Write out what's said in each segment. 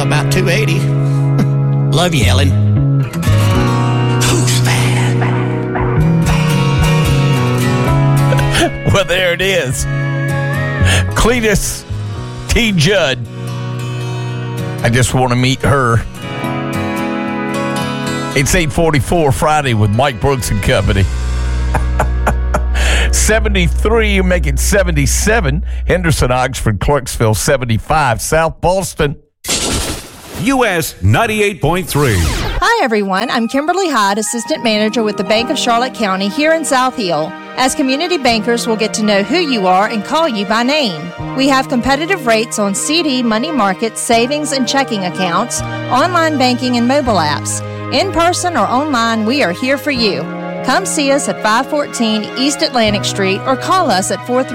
about 280. Love you, Ellen. Who's that? Well, there it is. Cletus T. Judd. I just want to meet her. It's 8:44 Friday with Mike Brooks and Company. 73, you make it 77. Henderson, Oxford, Clarksville, 75. South Boston. US 98.3. Hi, everyone. I'm Kimberly Hyde, Assistant Manager with the Bank of Charlotte County here in South Hill. As community bankers, we'll get to know who you are and call you by name. We have competitive rates on CD, money market, savings, and checking accounts, online banking, and mobile apps. In person or online, we are here for you. Come see us at 514 East Atlantic Street or call us at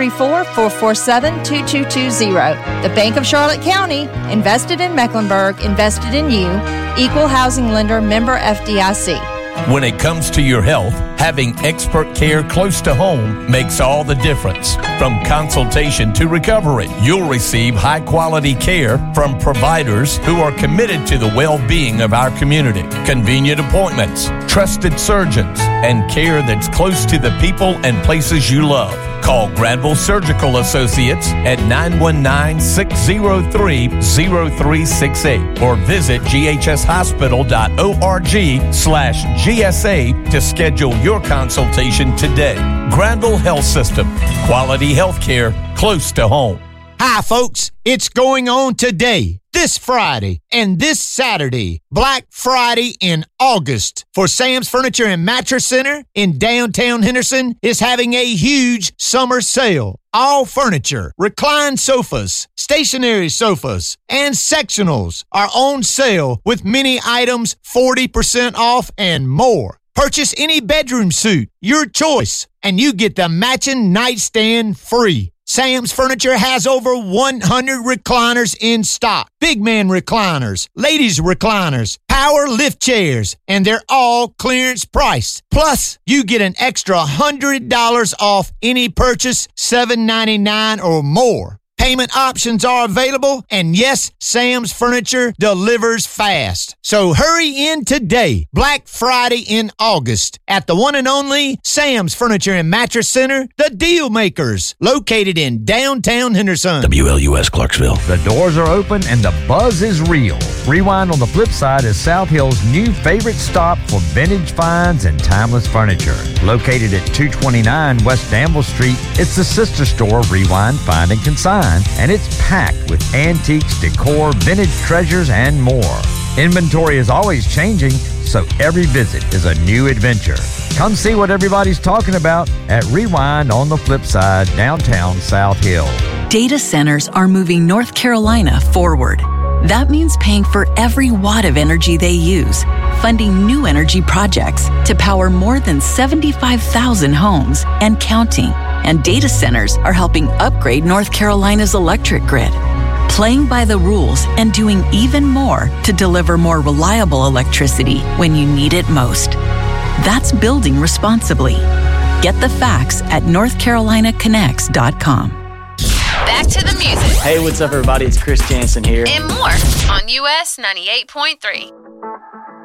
434-447-2220. The Bank of Charlotte County, invested in Mecklenburg, invested in you. Equal housing lender, member FDIC. When it comes to your health, having expert care close to home makes all the difference. From consultation to recovery, you'll receive high-quality care from providers who are committed to the well-being of our community. Convenient appointments, trusted surgeons, and care that's close to the people and places you love. Call Granville Surgical Associates at 919-603-0368 or visit ghshospital.org/GSA to schedule your consultation today. Granville Health System. Quality health care close to home. Hi, folks. It's going on today, this Friday, and this Saturday, Black Friday in August. For Sam's Furniture and Mattress Center in downtown Henderson is having a huge summer sale. All furniture, reclined sofas, stationary sofas, and sectionals are on sale with many items 40% off and more. Purchase any bedroom suit, your choice, and you get the matching nightstand free. Sam's Furniture has over 100 recliners in stock. Big man recliners, ladies recliners, power lift chairs, and they're all clearance priced. Plus, you get an extra $100 off any purchase, $7.99 or more. Payment options are available, and yes, Sam's Furniture delivers fast. So hurry in today, Black Friday in August, at the one and only Sam's Furniture and Mattress Center, the Deal Makers, located in downtown Henderson. WLUS Clarksville. The doors are open and the buzz is real. Rewind on the flip side is South Hill's new favorite stop for vintage finds and timeless furniture. Located at 229 West Danville Street, it's the sister store of Rewind, Find, and Consign, and it's packed with antiques, decor, vintage treasures, and more. Inventory is always changing, so every visit is a new adventure. Come see what everybody's talking about at Rewind on the Flip Side, downtown South Hill. Data centers are moving North Carolina forward. That means paying for every watt of energy they use, funding new energy projects to power more than 75,000 homes and counting. And data centers are helping upgrade North Carolina's electric grid, playing by the rules and doing even more to deliver more reliable electricity when you need it most. That's building responsibly. Get the facts at NorthCarolinaConnects.com. Back to the music. Hey, what's up, everybody? It's Chris Jansen here. And more on US 98.3.